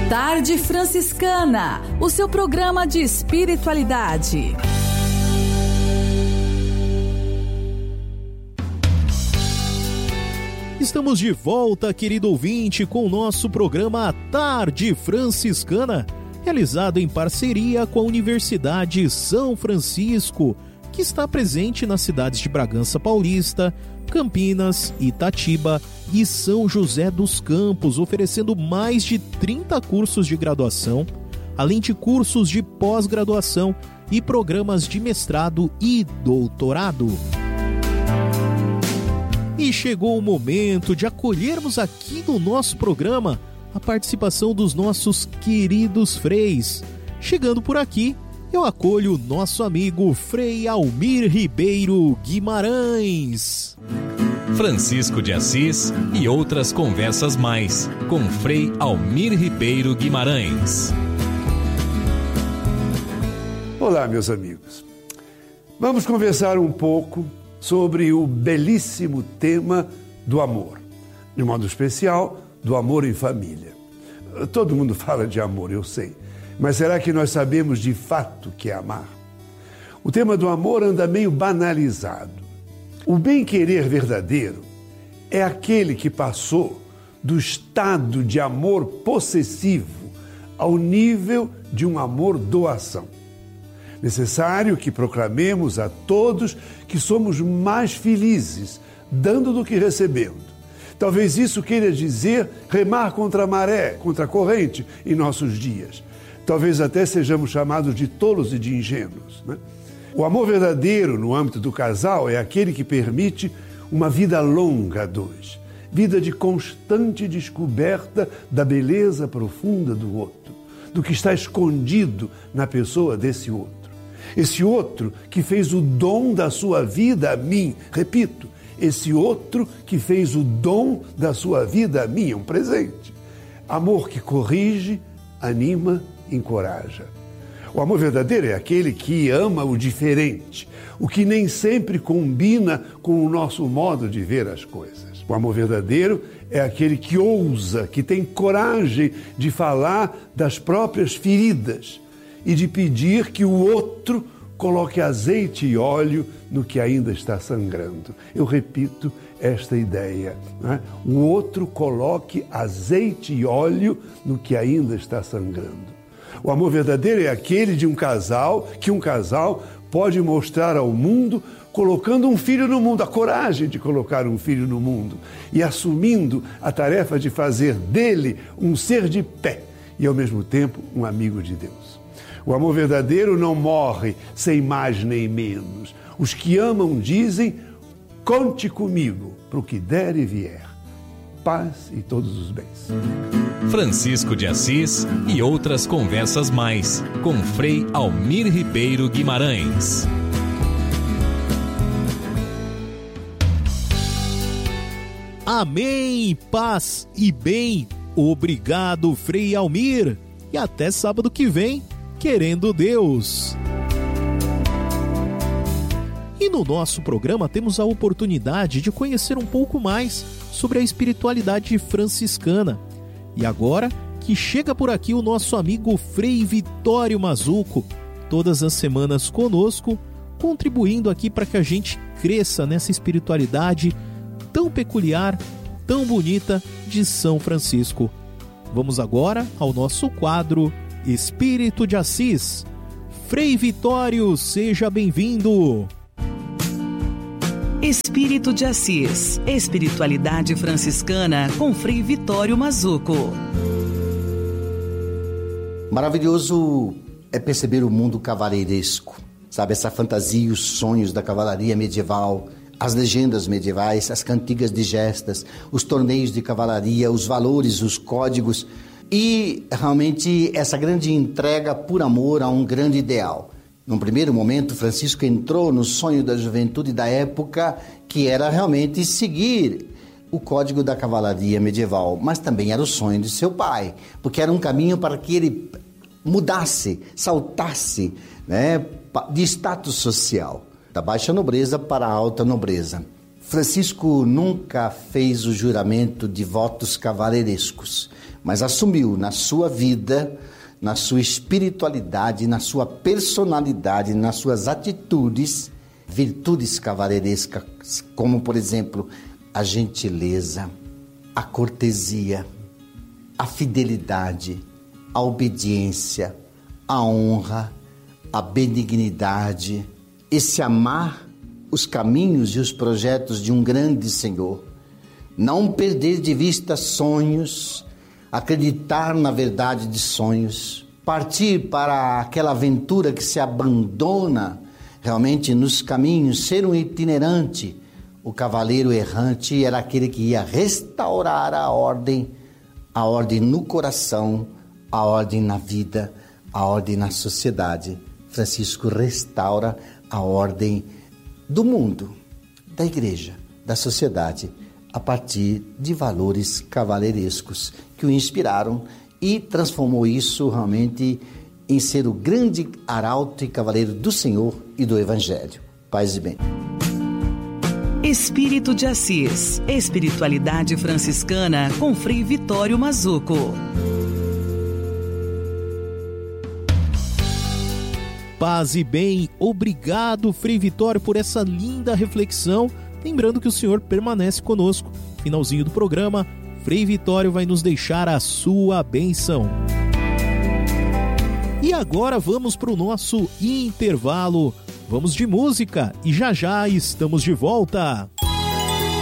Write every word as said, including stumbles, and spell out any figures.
Tarde Franciscana, o seu programa de espiritualidade. Estamos de volta, querido ouvinte, com o nosso programa Tarde Franciscana, realizado em parceria com a Universidade São Francisco, que está presente nas cidades de Bragança Paulista, Campinas, Itatiba e São José dos Campos, oferecendo mais de trinta cursos de graduação, além de cursos de pós-graduação e programas de mestrado e doutorado. E chegou o momento de acolhermos aqui no nosso programa a participação dos nossos queridos freis. Chegando por aqui, eu acolho o nosso amigo Frei Almir Ribeiro Guimarães. Francisco de Assis e outras conversas mais, com Frei Almir Ribeiro Guimarães. Olá, meus amigos. Vamos conversar um pouco sobre o belíssimo tema do amor. De modo especial, do amor em família. Todo mundo fala de amor, eu sei. Mas será que nós sabemos de fato o que é amar? O tema do amor anda meio banalizado. O bem-querer verdadeiro é aquele que passou do estado de amor possessivo ao nível de um amor doação. Necessário que proclamemos a todos que somos mais felizes dando do que recebendo. Talvez isso queira dizer remar contra a maré, contra a corrente em nossos dias. Talvez até sejamos chamados de tolos e de ingênuos, né? O amor verdadeiro no âmbito do casal é aquele que permite uma vida longa a dois, vida de constante descoberta da beleza profunda do outro, do que está escondido na pessoa desse outro. Esse outro que fez o dom da sua vida a mim, repito, esse outro que fez o dom da sua vida a mim, é um presente. Amor que corrige, anima, encoraja. O amor verdadeiro é aquele que ama o diferente, o que nem sempre combina com o nosso modo de ver as coisas. O amor verdadeiro é aquele que ousa, que tem coragem de falar das próprias feridas e de pedir que o outro coloque azeite e óleo no que ainda está sangrando. Eu repito esta ideia, né? O outro coloque azeite e óleo no que ainda está sangrando. O amor verdadeiro é aquele de um casal, que um casal pode mostrar ao mundo colocando um filho no mundo, a coragem de colocar um filho no mundo e assumindo a tarefa de fazer dele um ser de pé e, ao mesmo tempo, um amigo de Deus. O amor verdadeiro não morre sem mais nem menos. Os que amam dizem, conte comigo para o que der e vier. Paz e todos os bens. Francisco de Assis e outras conversas mais, com Frei Almir Ribeiro Guimarães. Amém, paz e bem. Obrigado, Frei Almir. E até sábado que vem, querendo Deus. E no nosso programa temos a oportunidade de conhecer um pouco mais sobre a espiritualidade franciscana. E agora que chega por aqui o nosso amigo Frei Vitório Mazzuco, todas as semanas conosco, contribuindo aqui para que a gente cresça nessa espiritualidade tão peculiar, tão bonita de São Francisco. Vamos agora ao nosso quadro Espírito de Assis. Frei Vitório, seja bem-vindo! Espírito de Assis, espiritualidade franciscana com Frei Vitório Mazzuco. Maravilhoso é perceber o mundo cavaleiresco, sabe, essa fantasia e os sonhos da cavalaria medieval, as legendas medievais, as cantigas de gestas, os torneios de cavalaria, os valores, os códigos e realmente essa grande entrega por amor a um grande ideal. Num primeiro momento, Francisco entrou no sonho da juventude da época, que era realmente seguir o código da cavalaria medieval, mas também era o sonho de seu pai, porque era um caminho para que ele mudasse, saltasse, né, de status social, da baixa nobreza para a alta nobreza. Francisco nunca fez o juramento de votos cavaleirescos, mas assumiu na sua vida, na sua espiritualidade, na sua personalidade, nas suas atitudes, virtudes cavaleirescas, como, por exemplo, a gentileza, a cortesia, a fidelidade, a obediência, a honra, a benignidade, esse amar os caminhos e os projetos de um grande Senhor, não perder de vista sonhos, acreditar na verdade de sonhos, partir para aquela aventura que se abandona realmente nos caminhos, ser um itinerante. O cavaleiro errante era aquele que ia restaurar a ordem, a ordem no coração, a ordem na vida, a ordem na sociedade. Francisco restaura a ordem do mundo, da igreja, da sociedade, a partir de valores cavaleirescos que o inspiraram e transformou isso realmente em ser o grande arauto e cavaleiro do Senhor e do Evangelho. Paz e bem. Espírito de Assis, espiritualidade franciscana com Frei Vitório Mazzuco. Paz e bem, obrigado Frei Vitório por essa linda reflexão. Lembrando que o senhor permanece conosco. Finalzinho do programa, Frei Vitório vai nos deixar a sua bênção. E agora vamos para o nosso intervalo. Vamos de música e já já estamos de volta.